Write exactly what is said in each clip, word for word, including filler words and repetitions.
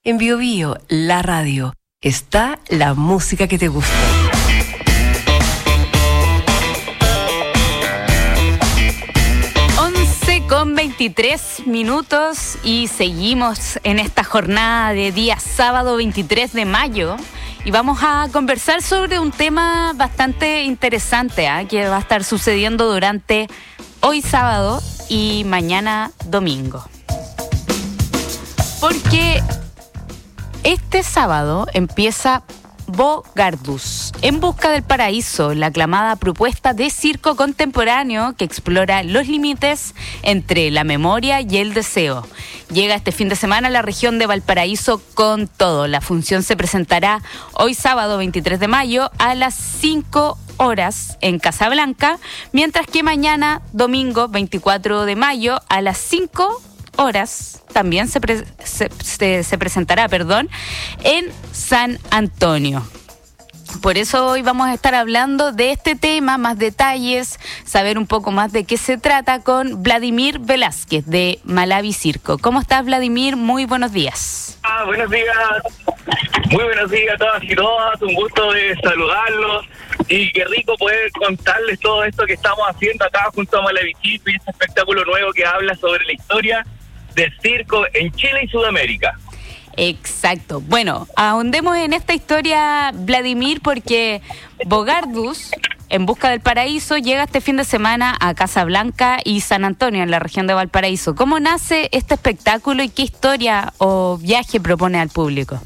En Bio Bio, la radio, está la música que te gusta. once con veintitrés minutos y seguimos en esta jornada de día sábado veintitrés de mayo y vamos a conversar sobre un tema bastante interesante ¿eh? que va a estar sucediendo durante hoy sábado y mañana domingo. Porque este sábado empieza Bogardus, En busca del paraíso, la aclamada propuesta de circo contemporáneo que explora los límites entre la memoria y el deseo. Llega este fin de semana a la región de Valparaíso con todo. La función se presentará hoy sábado veintitrés de mayo a las cinco horas en Casablanca, mientras que mañana domingo veinticuatro de mayo a las cinco horas también se, pre- se, se, se presentará perdón, en San Antonio. Por eso hoy vamos a estar hablando de este tema, más detalles, saber un poco más de qué se trata con Vladimir Velázquez de Malavi Circo. ¿Cómo estás, Vladimir? Muy buenos días. Ah, buenos días. Muy buenos días a todas y todas. Un gusto de saludarlos. Y qué rico poder contarles todo esto que estamos haciendo acá junto a Malavi Circo y este espectáculo nuevo que habla sobre la historia del circo en Chile y Sudamérica. Exacto. Bueno, ahondemos en esta historia, Vladimir, porque Bogardus, En busca del paraíso, llega este fin de semana a Casablanca y San Antonio, en la región de Valparaíso. ¿Cómo nace este espectáculo y qué historia o viaje propone al público?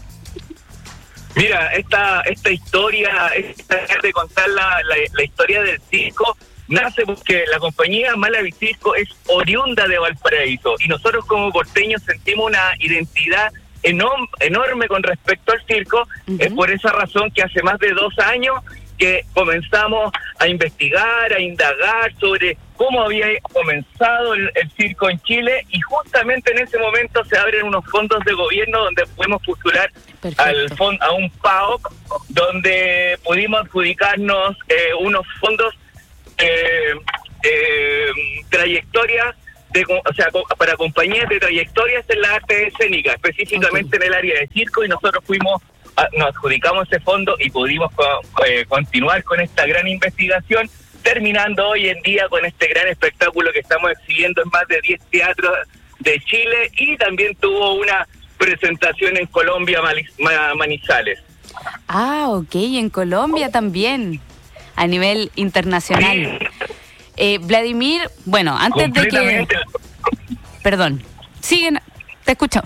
Mira, esta esta historia, esta de contar la, la, la historia del circo, nace porque la compañía Malavi Circo es oriunda de Valparaíso y nosotros como porteños sentimos una identidad enorme, enorme con respecto al circo. Uh-huh. Es por esa razón que hace más de dos años que comenzamos a investigar, a indagar sobre cómo había comenzado el, el circo en Chile, y justamente en ese momento se abren unos fondos de gobierno donde podemos postular al fond, a un P A O C, donde pudimos adjudicarnos eh, unos fondos Eh, eh, trayectorias de, o sea, para compañías de trayectorias en la arte escénica, específicamente okay. en el área de circo, y nosotros fuimos a, nos adjudicamos ese fondo y pudimos co, eh, continuar con esta gran investigación, terminando hoy en día con este gran espectáculo que estamos exhibiendo en más de diez teatros de Chile, y también tuvo una presentación en Colombia, Manizales. Ah, ok, en Colombia también, a nivel internacional. Eh, Vladimir, bueno, antes de que... Perdón, siguen, te escucho.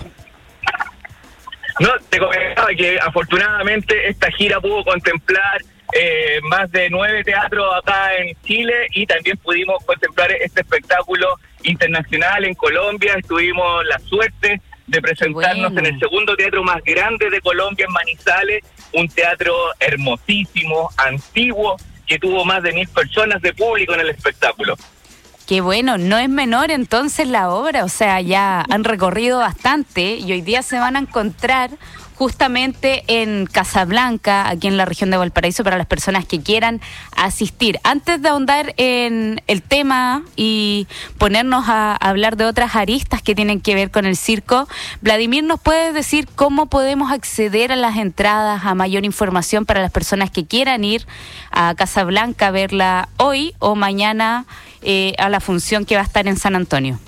No, te comentaba que afortunadamente esta gira pudo contemplar eh, más de nueve teatros acá en Chile, y también pudimos contemplar este espectáculo internacional en Colombia. Estuvimos la suerte de presentarnos bueno. en el segundo teatro más grande de Colombia, en Manizales, un teatro hermosísimo, antiguo, que tuvo más de mil personas de público en el espectáculo. Qué bueno, no es menor entonces la obra, o sea, ya han recorrido bastante y hoy día se van a encontrar justamente en Casablanca, aquí en la región de Valparaíso, para las personas que quieran asistir. Antes de ahondar en el tema y ponernos a hablar de otras aristas que tienen que ver con el circo, Vladimir, ¿nos puedes decir cómo podemos acceder a las entradas, a mayor información para las personas que quieran ir a Casablanca a verla hoy o mañana eh, a la función que va a estar en San Antonio?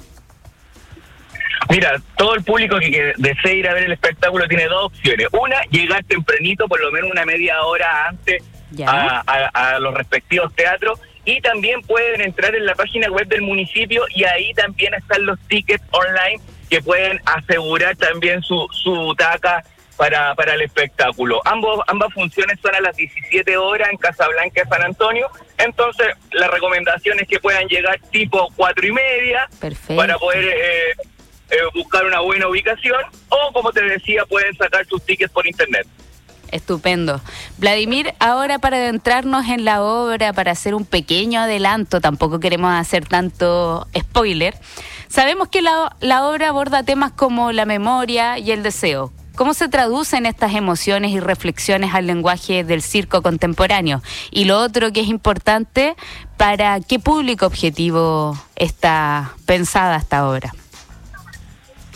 Mira, todo el público que, que desee ir a ver el espectáculo tiene dos opciones. Una, llegar tempranito, por lo menos una media hora antes a, a, a los respectivos teatros. Y también pueden entrar en la página web del municipio, y ahí también están los tickets online que pueden asegurar también su, su butaca para, para el espectáculo. Ambos, ambas funciones son a las diecisiete horas en Casablanca y San Antonio. Entonces, la recomendación es que puedan llegar tipo cuatro y media. Perfecto. Para poder... Eh, Eh, buscar una buena ubicación, o como te decía, pueden sacar sus tickets por internet. Estupendo. Vladimir, ahora para adentrarnos en la obra, para hacer un pequeño adelanto, tampoco queremos hacer tanto spoiler, sabemos que la, la obra aborda temas como la memoria y el deseo. ¿Cómo se traducen estas emociones y reflexiones al lenguaje del circo contemporáneo? Y lo otro que es importante, ¿para qué público objetivo está pensada esta obra?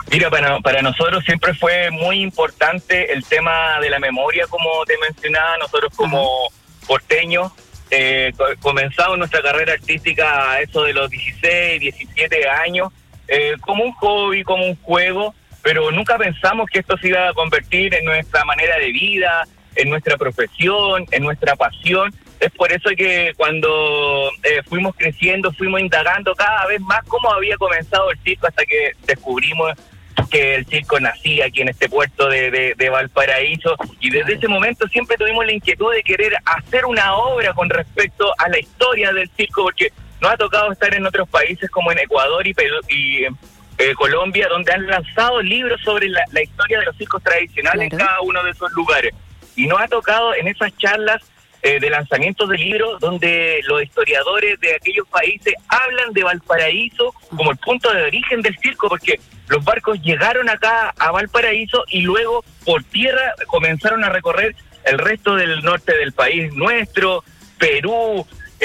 Mira, para, para nosotros siempre fue muy importante el tema de la memoria, como te mencionaba. Nosotros como uh-huh. porteños eh, comenzamos nuestra carrera artística a eso de los dieciséis, diecisiete años, eh, como un hobby, como un juego, pero nunca pensamos que esto se iba a convertir en nuestra manera de vida, en nuestra profesión, en nuestra pasión. Es por eso que cuando eh, fuimos creciendo, fuimos indagando cada vez más cómo había comenzado el circo, hasta que descubrimos que el circo nacía aquí en este puerto de, de, de Valparaíso, y desde ese momento siempre tuvimos la inquietud de querer hacer una obra con respecto a la historia del circo, porque nos ha tocado estar en otros países como en Ecuador y, Perú, y eh, Colombia, donde han lanzado libros sobre la, la historia de los circos tradicionales, claro, en cada uno de esos lugares, y nos ha tocado en esas charlas Eh, de lanzamientos de libros donde los historiadores de aquellos países hablan de Valparaíso como el punto de origen del circo, porque los barcos llegaron acá a Valparaíso y luego por tierra comenzaron a recorrer el resto del norte del país nuestro, Perú,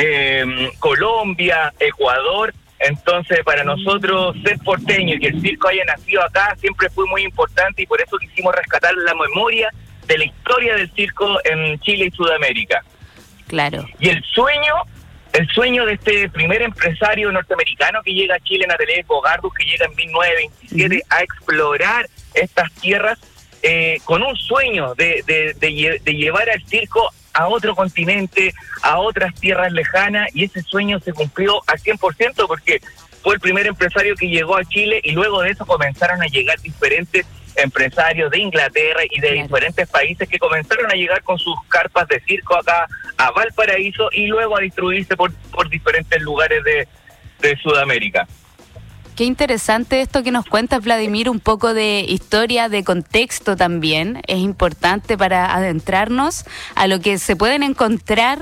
eh, Colombia, Ecuador. Entonces, para nosotros ser porteño y que el circo haya nacido acá siempre fue muy importante, y por eso quisimos rescatar la memoria de la historia del circo en Chile y Sudamérica. Claro. Y el sueño, el sueño de este primer empresario norteamericano que llega a Chile, Nathalie Bogardus, que llega en mil novecientos veintisiete uh-huh. a explorar estas tierras, eh, con un sueño de, de, de, de llevar al circo a otro continente, a otras tierras lejanas, y ese sueño se cumplió al cien por ciento porque fue el primer empresario que llegó a Chile, y luego de eso comenzaron a llegar diferentes empresarios de Inglaterra y de claro. diferentes países que comenzaron a llegar con sus carpas de circo acá a Valparaíso y luego a distribuirse por, por diferentes lugares de, de Sudamérica. Qué interesante esto que nos cuentas, Vladimir, un poco de historia, de contexto también. Es importante para adentrarnos a lo que se pueden encontrar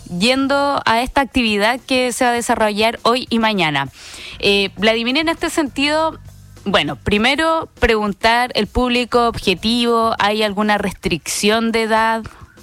yendo a esta actividad que se va a desarrollar hoy y mañana. Eh, Vladimir, en este sentido, bueno, primero preguntar, ¿el público objetivo, hay alguna restricción de edad?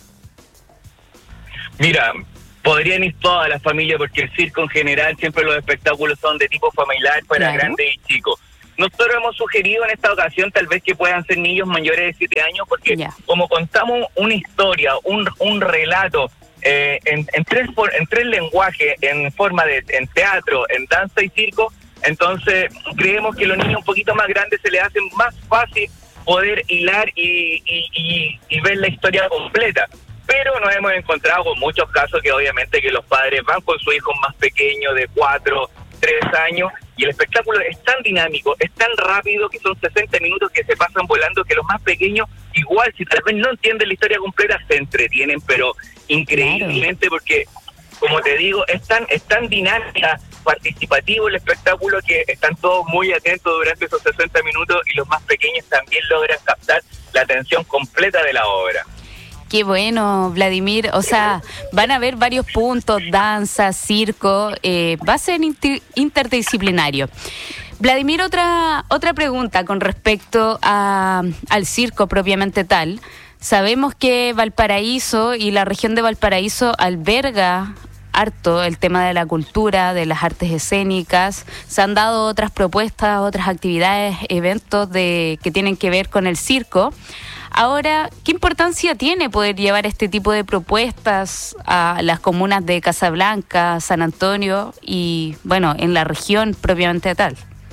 Mira, podrían ir todas las familias, porque el circo en general, siempre los espectáculos son de tipo familiar para claro. grandes y chicos. Nosotros hemos sugerido en esta ocasión tal vez que puedan ser niños mayores de siete años, porque yeah. como contamos una historia, un, un relato eh, en, en, tres, en tres lenguajes, en forma de en teatro, en danza y circo, entonces creemos que a los niños un poquito más grandes se les hace más fácil poder hilar y, y, y, y ver la historia completa. Pero nos hemos encontrado con muchos casos que obviamente que los padres van con sus hijos más pequeños de cuatro, tres años, y el espectáculo es tan dinámico, es tan rápido, que son sesenta minutos que se pasan volando, que los más pequeños, igual si tal vez no entienden la historia completa, se entretienen, pero increíblemente, claro. porque como te digo, es tan, es tan dinámica, participativo el espectáculo, que están todos muy atentos durante esos sesenta minutos, y los más pequeños también logran captar la atención completa de la obra. Qué bueno, Vladimir. O sea, van a haber varios puntos, danza, circo, eh, va a ser inter- interdisciplinario. Vladimir, otra otra pregunta con respecto a, al circo propiamente tal. Sabemos que Valparaíso y la región de Valparaíso alberga harto el tema de la cultura, de las artes escénicas. Se han dado otras propuestas, otras actividades, eventos de que tienen que ver con el circo. Ahora, ¿qué importancia tiene poder llevar este tipo de propuestas a las comunas de Casablanca, San Antonio y, bueno, en la región propiamente tal?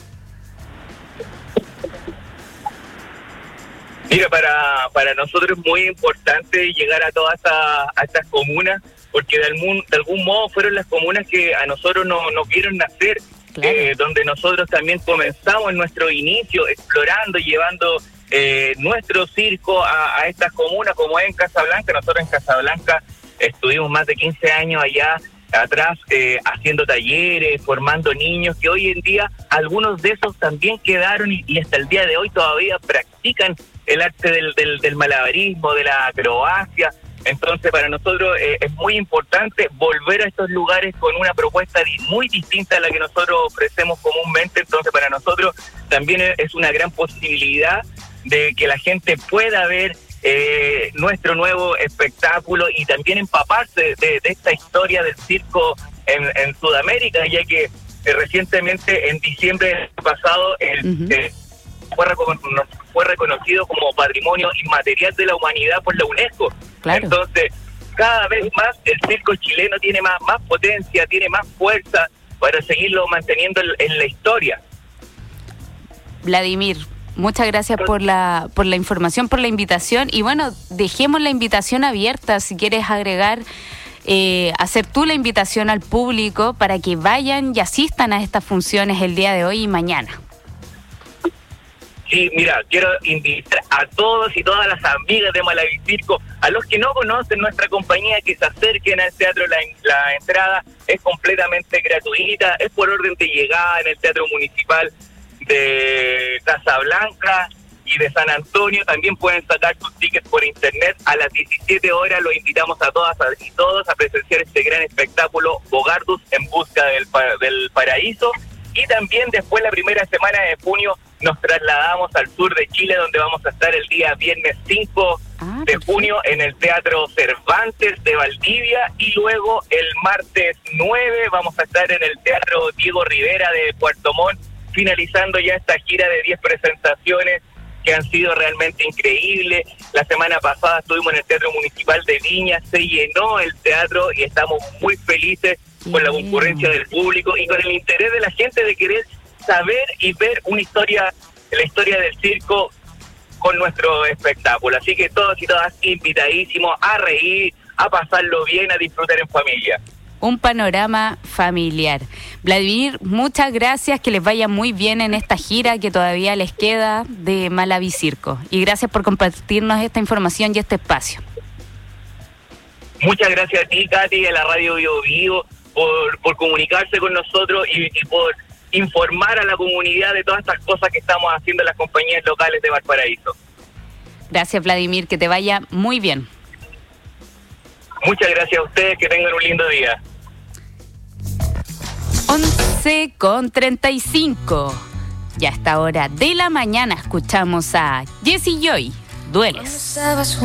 Mira, para para nosotros es muy importante llegar a todas esta, a estas comunas, porque de algún, de algún modo fueron las comunas que a nosotros nos no vieron nacer, claro. eh, donde nosotros también comenzamos en nuestro inicio explorando y llevando Eh, nuestro circo a, a estas comunas, como es en Casablanca. Nosotros en Casablanca estuvimos más de quince años allá atrás eh, haciendo talleres, formando niños, que hoy en día algunos de esos también quedaron y, y hasta el día de hoy todavía practican el arte del, del, del malabarismo, de la acrobacia. Entonces para nosotros eh, es muy importante volver a estos lugares con una propuesta muy distinta a la que nosotros ofrecemos comúnmente. Entonces para nosotros también es una gran posibilidad de que la gente pueda ver eh, nuestro nuevo espectáculo y también empaparse de, de esta historia del circo en, en Sudamérica, ya que eh, recientemente en diciembre pasado el, uh-huh. el fue, recono- fue reconocido como Patrimonio Inmaterial de la Humanidad por la UNESCO. Claro. Entonces, cada vez más el circo chileno tiene más, más potencia, tiene más fuerza para seguirlo manteniendo en, en la historia. Vladimir, muchas gracias por la por la información, por la invitación. Y bueno, dejemos la invitación abierta. Si quieres agregar, eh, hacer tú la invitación al público para que vayan y asistan a estas funciones el día de hoy y mañana. Sí, mira, quiero invitar a todos y todas las amigas de Malavicirco, a los que no conocen nuestra compañía, que se acerquen al teatro. La, la entrada es completamente gratuita, es por orden de llegada en el Teatro Municipal de Casablanca y de San Antonio. También pueden sacar sus tickets por internet. A las diecisiete horas los invitamos a todas y todos a presenciar este gran espectáculo Bogardus en busca del, del paraíso. Y también después, la primera semana de junio, nos trasladamos al sur de Chile, donde vamos a estar el día viernes cinco ah, de junio en el Teatro Cervantes de Valdivia, y luego el martes nueve vamos a estar en el Teatro Diego Rivera de Puerto Montt, finalizando ya esta gira de diez presentaciones que han sido realmente increíbles. La semana pasada estuvimos en el Teatro Municipal de Viña, se llenó el teatro y estamos muy felices con la concurrencia del público y con el interés de la gente de querer saber y ver una historia, la historia del circo con nuestro espectáculo. Así que todos y todas invitadísimos a reír, a pasarlo bien, a disfrutar en familia. Un panorama familiar. Vladimir, muchas gracias, que les vaya muy bien en esta gira que todavía les queda de Malavicirco. Y gracias por compartirnos esta información y este espacio. Muchas gracias a ti, Katy, y a la Radio Bio Vivo, por, por comunicarse con nosotros y, y por informar a la comunidad de todas estas cosas que estamos haciendo en las compañías locales de Valparaíso. Gracias, Vladimir, que te vaya muy bien. Muchas gracias a ustedes, que tengan un lindo día. once con treinta y cinco. Ya a esta hora de la mañana escuchamos a Jessie Joy, Dueles.